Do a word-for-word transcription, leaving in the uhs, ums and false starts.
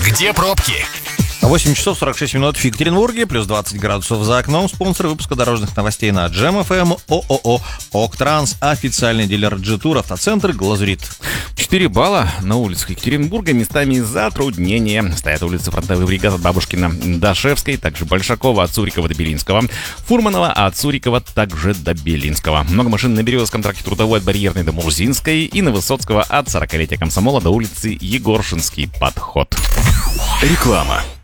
Где пробки? восемь часов сорок шесть минут в Екатеринбурге, плюс двадцать градусов за окном. Спонсор выпуска дорожных новостей на Джем эф эм ООО «Октранс», официальный дилер Джи-Тур, автоцентр «Глазурит». четыре балла на улицах Екатеринбурга, местами затруднения. Стоят улицы Фронтовых бригад от Бабушкина до Шевской, также Большакова от Цурикова до Белинского, Фурманова от Цурикова также до Белинского. Много машин на Березовском тракте Трудовой от Барьерной до Мурзинской и на Высоцкого от сорокалетия Комсомола до улицы Егоршинский подход. Реклама.